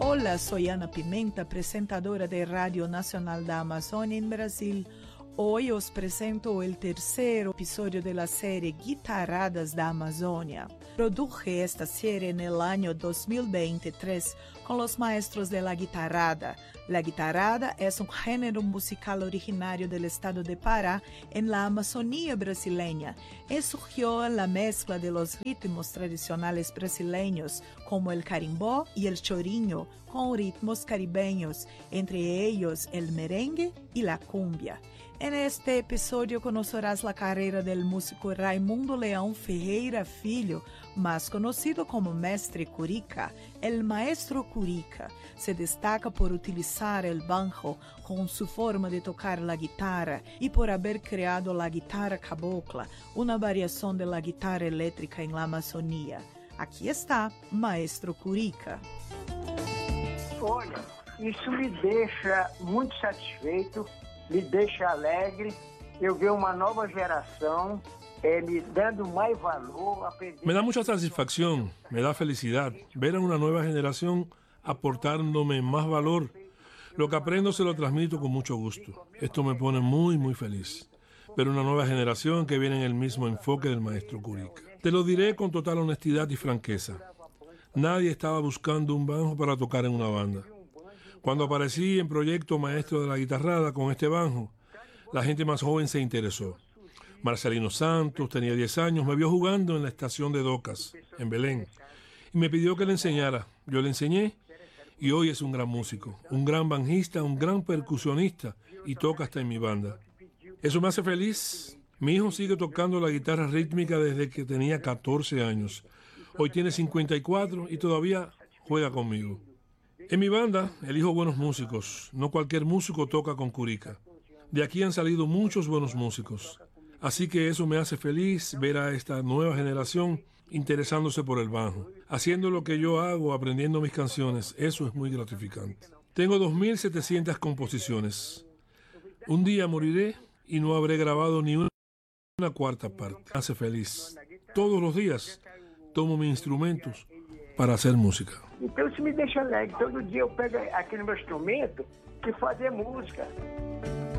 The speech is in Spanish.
Hola, soy Ana Pimenta, presentadora de Radio Nacional da Amazônia en Brasil. Hoy os presento el tercer episodio de la serie Guitarradas da Amazônia. Produje esta serie en el año 2023 con los maestros de la guitarrada. La guitarrada es un género musical originario del estado de Pará en la Amazonía brasileña y surgió en la mezcla de los ritmos tradicionales brasileños como el carimbó y el chorinho con ritmos caribeños, entre ellos el merengue y la cumbia. En este episodio conocerás la carrera del músico Raimundo Leão Ferreira Filho, más conocido como Mestre Curica. El maestro Curica se destaca por utilizar el banjo con su forma de tocar la guitarra y por haber creado la guitarra cabocla, una variación de la guitarra eléctrica en la Amazonía. Aquí está Maestro Curica. Olha, isso me deixa muito satisfeito, me deixa alegre. Eu ver uma nova geração me dando más valor, aprender. Me da mucha satisfacción, me da felicidad ver a una nueva generación aportándome más valor. Lo que aprendo se lo transmito con mucho gusto. Esto me pone muy, muy feliz. Ver una nueva generación que viene en el mismo enfoque del maestro Curica. Te lo diré con total honestidad y franqueza. Nadie estaba buscando un banjo para tocar en una banda. Cuando aparecí en Proyecto Maestro de la Guitarrada con este banjo, la gente más joven se interesó. Marcelino Santos tenía 10 años, me vio jugando en la estación de Docas, en Belén, y me pidió que le enseñara. Yo le enseñé, y hoy es un gran músico, un gran banjista, un gran percusionista, y toca hasta en mi banda. Eso me hace feliz. Mi hijo sigue tocando la guitarra rítmica desde que tenía 14 años. Hoy tiene 54 y todavía juega conmigo. En mi banda elijo buenos músicos. No cualquier músico toca con Curica. De aquí han salido muchos buenos músicos. Así que eso me hace feliz ver a esta nueva generación interesándose por el banjo. Haciendo lo que yo hago, aprendiendo mis canciones, eso es muy gratificante. Tengo 2.700 composiciones. Un día moriré y no habré grabado ni una cuarta parte. Me hace feliz. Todos los días tomo mis instrumentos para hacer música. Então isso me deixa alegre. Todo dia eu pego aquele meu instrumento e fazer música.